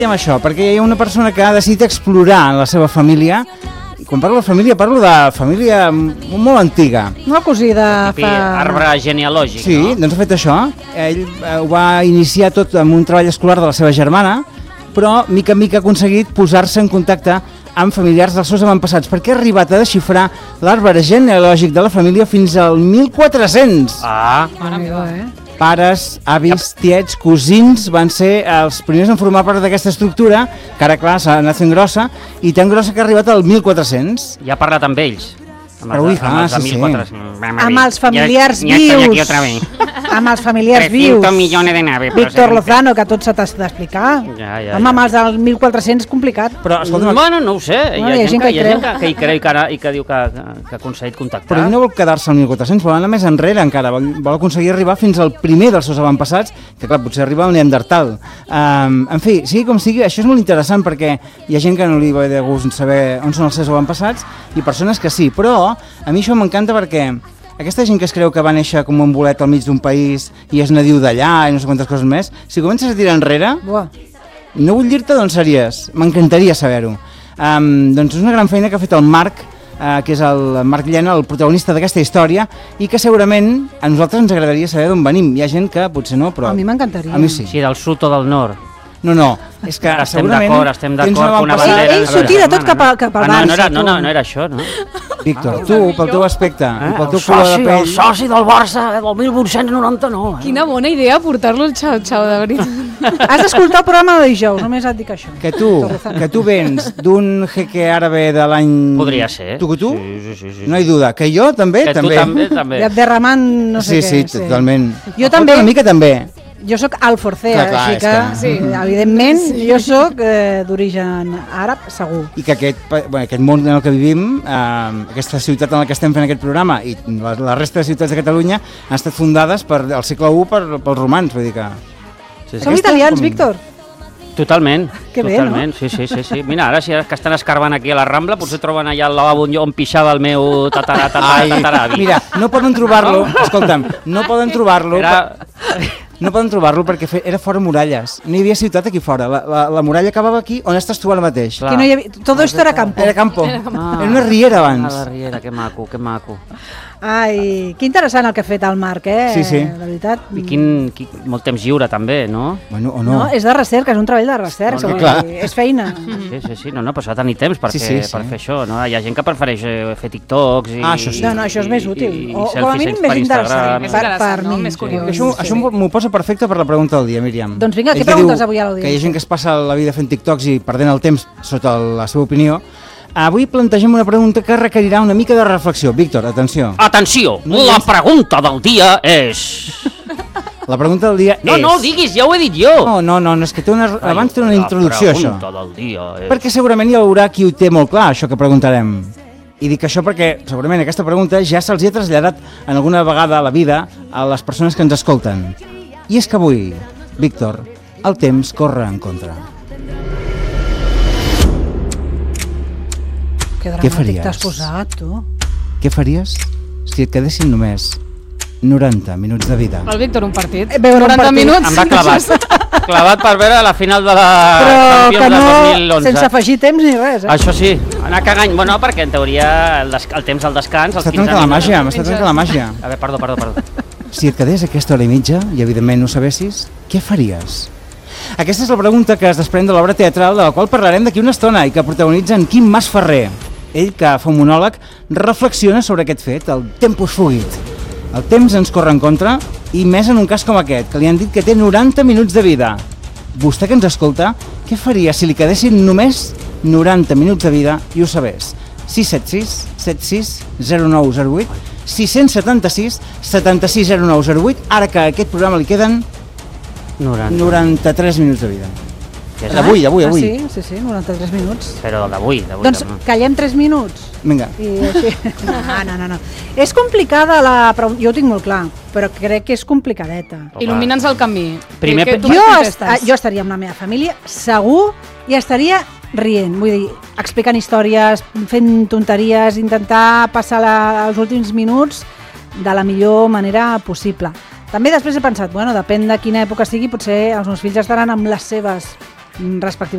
Amb això, perquè hi ha una persona que ha decidit explorar la seva família. Quan parlo de família, parlo de família molt antiga. Una cosida fa... Arbre genealògic, sí, no? Doncs ha fet això. Ell ho va iniciar tot amb un treball escolar de la seva germana, però mica en mica ha aconseguit posar-se en contacte amb familiars dels seus avantpassats, perquè ha arribat a desxifrar l'arbre genealògic de la família fins al 1400. Mare meva, Pares, avis, tiets, cosins van ser els primers en formar part d'aquesta estructura, que ara, clar, s'ha anat fent grossa, i tan grossa que ha arribat al 1400. Ja ha parlat amb ells. Amb els familiars vius. Amb els familiars vius. 300 millones de naves. Víctor Lozano, que tot se t'ha d'explicar. Home, amb els del 1400 complicat. Però, escolta'm, bueno, no ho sé. Hi ha gent que hi creu i que diu que ha aconseguit contactar. Però ell no vol quedar-se al 1400, vol anar més enrere encara. Vol aconseguir arribar fins al primer dels seus avantpassats, que clar, potser arriba al Neandertal. En fi, sigui com sigui, això és molt interessant perquè hi ha gent que no li va de gust saber on són els seus avantpassats i persones que sí, però a mi això m'encanta perquè aquesta gent que es creu que va néixer com un bolet al mig d'un país i és nadiu d'allà i no sé quantes coses més, si comences a tirar enrere, no vull dir-te d'on series, m'encantaria saber-ho. Doncs és una gran feina que ha fet el Marc, que és el Marc Llena, el protagonista d'aquesta història, i que segurament a nosaltres ens agradaria saber d'on venim. Hi ha gent que potser no, però... A mi m'encantaria. A mi sí. Sí, del sud o del nord. No, és que segurament... Estem d'acord que una bandera... Ell s'ho tira tot cap al Barça. No era això, no? Víctor, tu, pel teu aspecte, i pel teu color de pell... El soci del Barça del 1899. Quina bona idea portar-lo al xau-xau, de veritat. Has d'escoltar el programa de dijous, només et dic això. Que tu vens d'un jeque àrabe de l'any... Podria ser. Tu? Sí. No hi duda. Que jo també? Que tu també. De Abderramant, no sé què. Sí, totalment. Jo també. Una mica també. Jo sóc alforcea, així que, evidentment, jo sóc d'origen àrab, segur. I que aquest món en el que vivim, aquesta ciutat en la que estem fent aquest programa i la resta de ciutats de Catalunya han estat fundades al segle I pels romans, vull dir que... Som italians, Víctor? Totalment, que bé, totalment, no? Sí. Mira, ara si que estan escarbant aquí a la Rambla, potser troben allà al lavabo on pixava el meu tataravi. Mira, no poden trobar-lo, escolta'm, no poden trobar-lo... No poden trobar-lo perquè era fora muralles. No hi havia ciutat aquí fora. La muralla acabava aquí on estàs tu ara mateix. Que no hi havia... Todo esto era campo. Era campo. Era una riera abans. La riera, que maco. Ai, que interessant el que ha fet el Marc, Sí. De veritat. I molt temps lliure també, no? Bueno, o no. No, és de recerca, és un treball de recerca. És feina. Sí, no, però s'ha de tenir temps per fer això, no? Hi ha gent que prefereix fer TikToks i... això sí. No, això és més útil. O com a mínim més interessant. Per mi. Més curiós. Això m'ho posa perfecte per la pregunta del dia, Míriam. Doncs vinga, què preguntes avui a l'audiència? Que hi ha gent que es passa la vida fent TikToks i perdent el temps sota la seva opinió. Avui plantegem una pregunta que requerirà una mica de reflexió. Víctor, atenció. Atenció, la pregunta del dia és... La pregunta del dia és... No, diguis, ja ho he dit jo. No, és que abans té una introducció, això. La pregunta del dia és... Perquè segurament hi haurà qui ho té molt clar, això que preguntarem. I dic això perquè segurament aquesta pregunta ja se'ls ha traslladat en alguna vegada a la vida a les persones que ens escolten. I és que avui, Víctor, el temps corre en contra. Que dramàtic t'has posat, tu. Què faries si et quedessin només 90 minuts de vida? El Víctor, un partit. 90 minuts. Em va clavat per veure la final de la Champions de 2011. Sense afegir temps ni res, Això sí, anar cagant. Bueno, perquè en teoria el temps del descans... M'està trencant la màgia. A veure, perdó. Si et quedés aquesta hora i mitja, i evidentment no ho sabessis, què faries? Aquesta és la pregunta que es desprèn de l'obra teatral de la qual parlarem d'aquí una estona i que protagonitza en Quim Masferrer. Ell, que fa un monòleg, reflexiona sobre aquest fet, el tempus fugit. El temps ens corre en contra, i més en un cas com aquest, que li han dit que té 90 minuts de vida. Vostè que ens escolta, què faria si li quedessin només 90 minuts de vida i ho sabés? 676 76 0908 676 76 0908, ara que a aquest programa li queden 93 minuts de vida. D'avui. Sí, 93 minuts. Però d'avui. Doncs callem 3 minuts. Vinga. I així... No. És complicada la pregunta, jo ho tinc molt clar, però crec que és complicadeta. Il·lumina'ns el camí. Jo estaria amb la meva família, segur, i estaria rient, vull dir, explicant històries, fent tonteries, intentar passar els últims minuts de la millor manera possible. També després he pensat, depèn de quina època sigui, potser els meus fills estaran amb les seves respectives